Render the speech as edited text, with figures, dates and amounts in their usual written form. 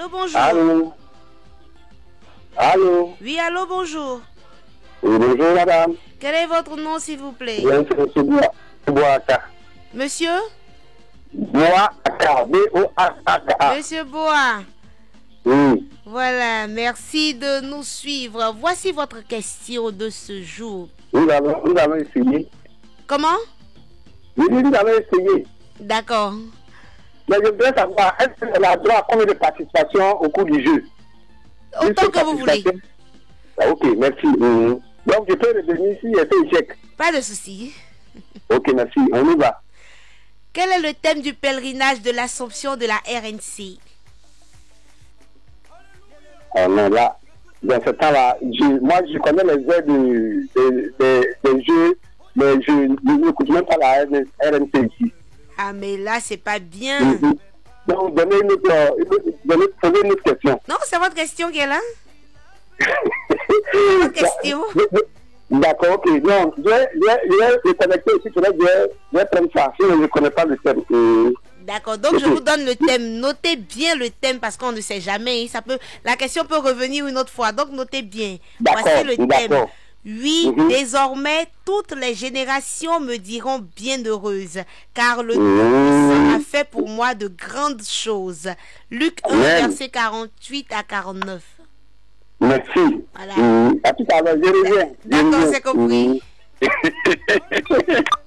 Allô, bonjour. Allô. Allô. Oui, allô, bonjour. Oui, bonjour, madame. Quel est votre nom, s'il vous plaît? Bien, c'est monsieur Boaka. Monsieur? Boaka. B-O-A-K-A. Monsieur Boa. Oui. Voilà, merci de nous suivre. Voici votre question de ce jour. Nous allons essayer. Comment? Oui, nous allons essayer. D'accord. Mais je voudrais savoir, est-ce qu'elle a droit à combien de participation au cours du jeu? Autant que vous voulez. Ah, ok, merci. Donc, je peux revenir ici et faire échec. Pas de souci. Ok, merci. On y va. Quel est le thème du pèlerinage de l'Assomption de la RNC? Oh non, là, dans ce temps-là, moi, je connais les heures des jeux, mais je n'écoute même pas la RNC ici. Ah, mais là, c'est pas bien. Donc, posez une autre question. Non, c'est votre question qui est là. Votre question. D'accord, ok. Non, je vais me connecter ici, je vais prendre ça, sinon je ne connais pas le thème. D'accord, donc je vous donne le thème. Notez bien le thème parce qu'on ne sait jamais. La question peut revenir une autre fois, donc notez bien. Voici le thème. Oui, désormais, toutes les générations me diront bienheureuse, car le Tout-Puissant a fait pour moi de grandes choses. Luc 1, verset 48 à 49. Merci. Voilà. À tout à l'heure, je reviens. D'accord, c'est compris.